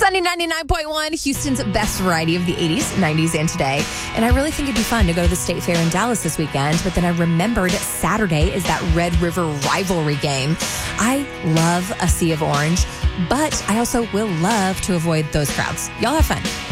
Sunny 99.1, Houston's best variety of the 80s, 90s, and today. And I really think it'd be fun to go to the State Fair in Dallas this weekend. But then I remembered Saturday is that Red River rivalry game. I love a sea of orange, but I also will love to avoid those crowds. Y'all have fun.